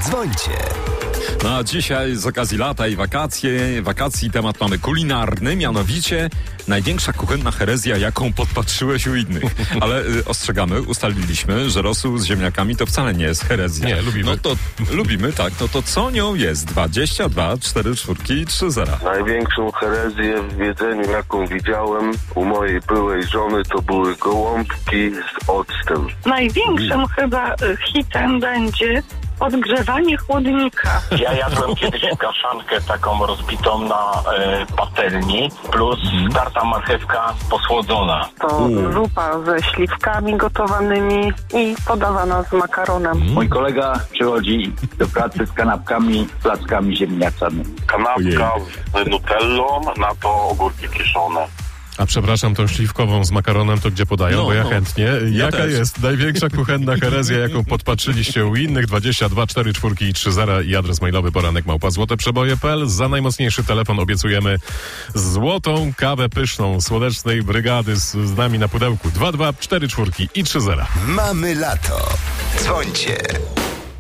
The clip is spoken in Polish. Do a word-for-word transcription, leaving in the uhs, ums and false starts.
Dzwońcie. No a dzisiaj z okazji lata i wakacje, wakacji temat mamy kulinarny, mianowicie największa kuchenna herezja, jaką podpatrzyłeś u innych. Ale y, ostrzegamy, ustaliliśmy, że rosół z ziemniakami to wcale nie jest herezja. Nie, lubimy. No to lubimy, tak. No to co nią jest? dwadzieścia dwa, cztery czwórki i trzy zera. Największą herezję w jedzeniu, jaką widziałem u mojej byłej żony, to były gołąbki z octem. Największym chyba y, hitem będzie odgrzewanie chłodnika. Ja jadłem kiedyś kaszankę taką rozbitą na e, patelni, plus tarta marchewka posłodzona. To U. zupa ze śliwkami gotowanymi i podawana z makaronem. Mój kolega przychodzi do pracy z kanapkami, plackami ziemniaczanymi. Kanapka z nutellą, na to ogórki kiszone. A przepraszam, tą śliwkową z makaronem to gdzie podają, No, bo ja no. chętnie. Ja Jaka też. jest największa kuchenna herezja, jaką podpatrzyliście u innych? dwadzieścia dwa, cztery czwórki i trzy zera i adres mailowy poranek małpa złoteprzeboje kropka p l. Za najmocniejszy telefon obiecujemy złotą kawę pyszną Słonecznej Brygady z, z nami na pudełku. dwa dwa, cztery czwórki i trzy zera. Mamy lato. Dzwońcie.